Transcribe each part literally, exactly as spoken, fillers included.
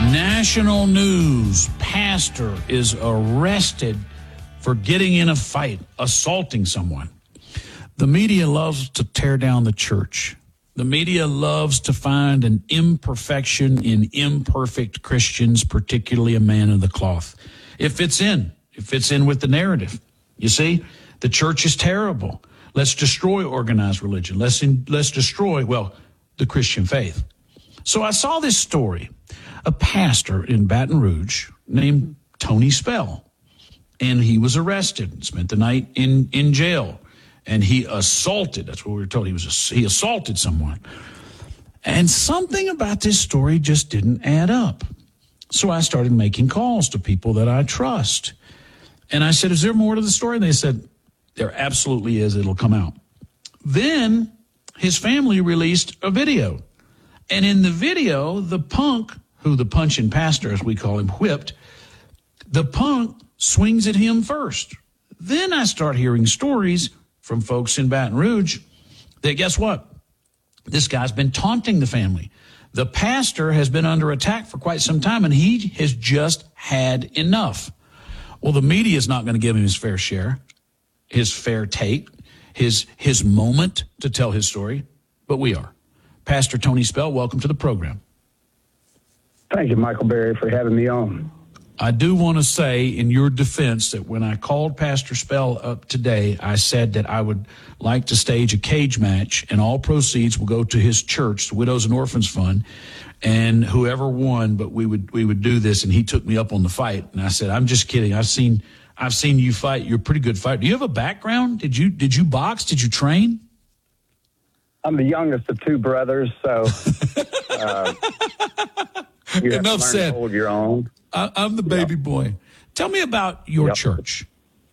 National news. Pastor is arrested for getting in a fight, assaulting someone. The media loves to tear down the church. The media loves to find an imperfection in imperfect Christians, particularly a man of the cloth. It fits in. It fits in with the narrative. You see, the church is terrible. Let's destroy organized religion. Let's, in, let's destroy, well, the Christian faith. So I saw this story. A pastor in Baton Rouge named Tony Spell, and he was arrested, spent the night in, in jail, and he assaulted, that's what we were told, he was he assaulted someone. And something about this story just didn't add up. So I started making calls to people that I trust. And I said, is there more to the story? And they said, there absolutely is, it'll come out. Then his family released a video. And in the video, the punk, who the punching pastor, as we call him, whipped, the punk swings at him first. Then I start hearing stories from folks in Baton Rouge that, guess what? This guy's been taunting the family. The pastor has been under attack for quite some time, and he has just had enough. Well, the media is not going to give him his fair share, his fair take, his, his moment to tell his story, but we are. Pastor Tony Spell, welcome to the program. Thank you, Michael Berry, for having me on. I do want to say in your defense that when I called Pastor Spell up today, I said that I would like to stage a cage match, and all proceeds will go to his church, the Widows and Orphans Fund, and whoever won, but we would we would do this, and he took me up on the fight. And I said, I'm just kidding. I've seen I've seen you fight. You're a pretty good fighter. Do you have a background? Did you did you box? Did you train? I'm the youngest of two brothers, so uh, you have Enough to learn said. to hold your own. I, I'm the baby yep. boy. Tell me about your yep. church.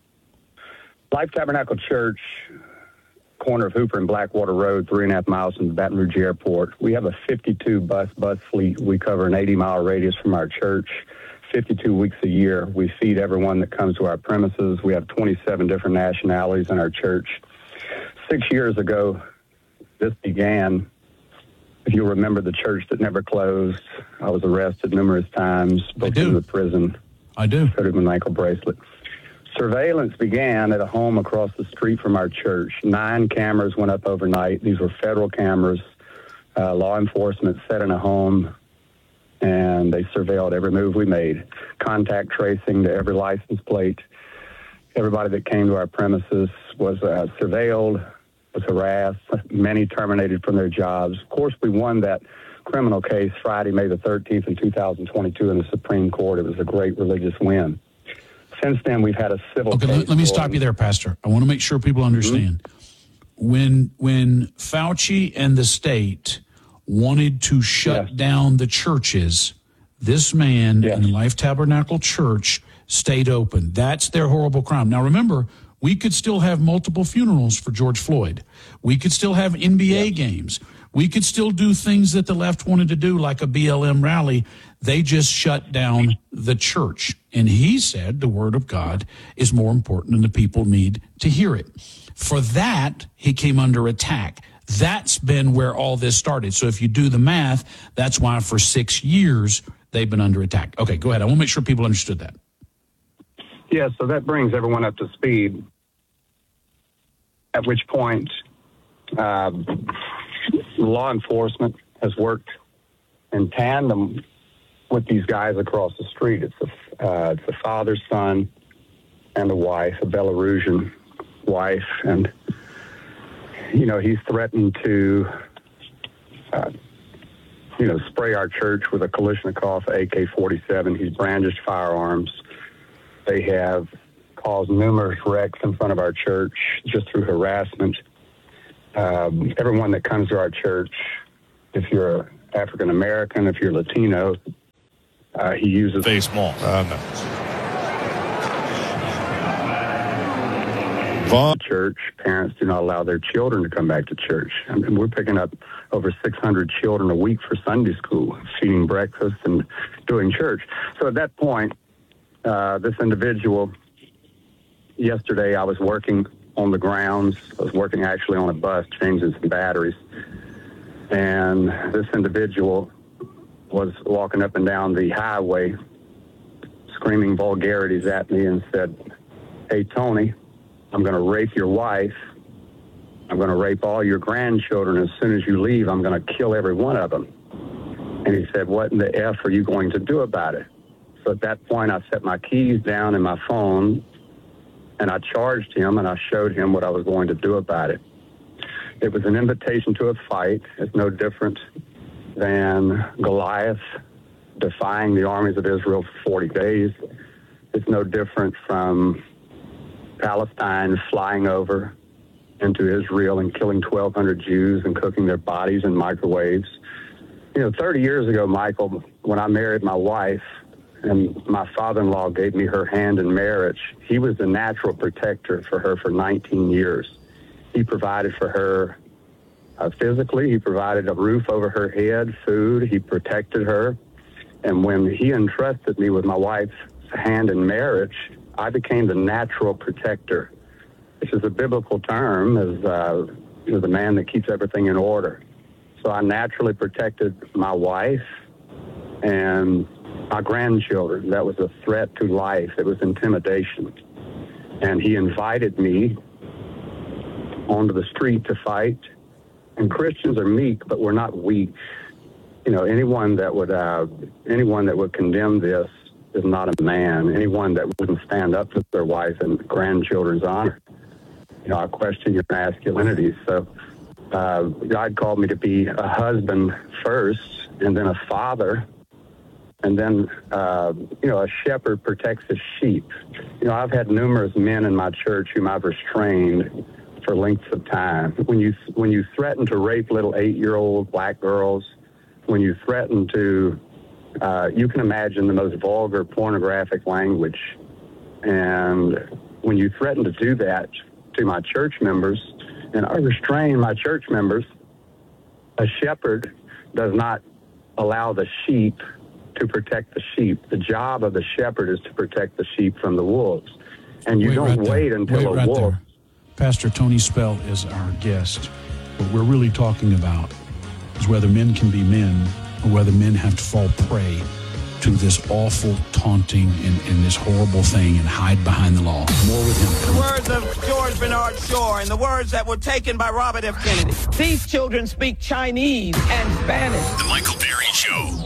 Life Tabernacle Church, corner of Hooper and Blackwater Road, three and a half miles from the Baton Rouge Airport. We have a fifty-two bus bus fleet. We cover an eighty mile radius from our church, fifty-two weeks a year. We feed everyone that comes to our premises. We have twenty-seven different nationalities in our church. Six years ago, this began. If you remember the church that never closed, I was arrested numerous times, booked into the prison. I do. Put him in an ankle bracelet. Surveillance began at a home across the street from our church. Nine cameras went up overnight. These were federal cameras. Uh, law enforcement set in a home, and they surveilled every move we made. Contact tracing to every license plate. Everybody that came to our premises was uh, surveilled, was harassed, many terminated from their jobs. Of course, we won that criminal case Friday, May the thirteenth in two thousand twenty-two in the Supreme Court. It was a great religious win. Since then, we've had a civil okay, case. Let, let me stop you there, Pastor. I want to make sure people understand. Mm-hmm. When when Fauci and the state wanted to shut yes. down the churches, this man yes. in the Life Tabernacle Church stayed open. That's their horrible crime. Now, remember, we could still have multiple funerals for George Floyd. We could still have N B A yes. games. We could still do things that the left wanted to do, like a B L M rally. They just shut down the church. And he said the word of God is more important and the people need to hear it. For that, he came under attack. That's been where all this started. So if you do the math, that's why for six years they've been under attack. Okay, go ahead. I want to make sure people understood that. Yeah, so that brings everyone up to speed, at which point uh, law enforcement has worked in tandem with these guys across the street. It's a, uh, it's a father, son, and a wife, a Belarusian wife. And, you know, he's threatened to, uh, you know, spray our church with a Kalashnikov A K forty-seven. He's brandished firearms. They have caused numerous wrecks in front of our church just through harassment. Um, everyone that comes to our church, if you're African American, if you're Latino, uh, he uses face mall. Uh, no. Vaughn. Church parents do not allow their children to come back to church. I mean, we're picking up over six hundred children a week for Sunday school, feeding breakfast and doing church. So at that point, uh, this individual, yesterday I was working on the grounds. I was working actually on a bus, changing some batteries. And this individual was walking up and down the highway screaming vulgarities at me and said, "Hey, Tony, I'm going to rape your wife. I'm going to rape all your grandchildren. As soon as you leave, I'm going to kill every one of them." And he said, "What in the F are you going to do about it?" So at that point, I set my keys down in my phone, and I charged him, and I showed him what I was going to do about it. It was an invitation to a fight. It's no different than Goliath defying the armies of Israel for forty days. It's no different from Palestine flying over into Israel and killing twelve hundred Jews and cooking their bodies in microwaves. You know, thirty years ago, Michael, when I married my wife and my father-in-law gave me her hand in marriage, he was the natural protector for her for nineteen years. He provided for her uh, physically. He provided a roof over her head, food. He protected her. And when he entrusted me with my wife's hand in marriage, I became the natural protector, which is a biblical term, as uh, you know, the man that keeps everything in order. So I naturally protected my wife and my grandchildren. That was a threat to life. It was intimidation. And he invited me onto the street to fight. And Christians are meek, but we're not weak. You know, anyone that would uh, anyone that would condemn this is not a man. Anyone that wouldn't stand up for their wife and grandchildren's honor, you know, I question your masculinity. So uh, God called me to be a husband first, and then a father, and then, uh, you know, a shepherd protects his sheep. You know, I've had numerous men in my church whom I've restrained for lengths of time. When you when you threaten to rape little eight-year-old black girls, when you threaten to, uh, you can imagine the most vulgar pornographic language. And when you threaten to do that to my church members, and I restrain my church members, a shepherd does not allow the sheep to protect the sheep. The job of the shepherd is to protect the sheep from the wolves. And you wait don't right wait until wait a right wolf. There. Pastor Tony Spell is our guest. What we're really talking about is whether men can be men or whether men have to fall prey to this awful taunting and, and this horrible thing and hide behind the law. More with him. The words of George Bernard Shaw and the words that were taken by Robert F. Kennedy. These children speak Chinese and Spanish. The Michael Berry Show.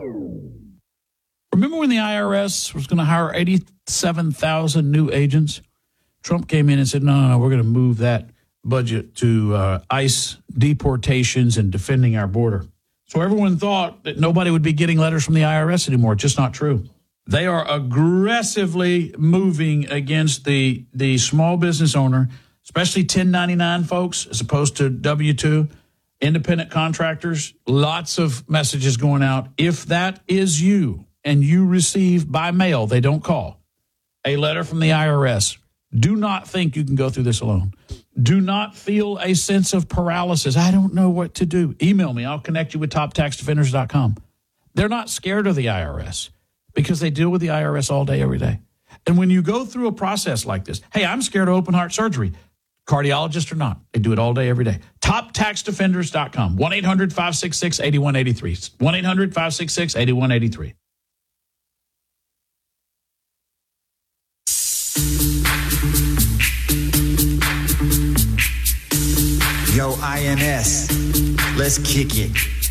Remember when the I R S was going to hire eighty-seven thousand new agents? Trump came in and said, no, no, no, we're going to move that budget to uh, ICE deportations and defending our border. So everyone thought that nobody would be getting letters from the I R S anymore. It's just not true. They are aggressively moving against the, the small business owner, especially ten ninety-nine folks, as opposed to W two, independent contractors. Lots of messages going out. If that is you and you receive by mail, they don't call, a letter from the I R S, do not think you can go through this alone. Do not feel a sense of paralysis. I don't know what to do. Email me. I'll connect you with top tax defenders dot com. They're not scared of the I R S because they deal with the I R S all day, every day. And when you go through a process like this, hey, I'm scared of open heart surgery. Cardiologist or not, they do it all day, every day. top tax defenders dot com. one eight hundred five six six eight one eight three. one eight hundred five six six eight one eight three. Yo, I N S, let's kick it.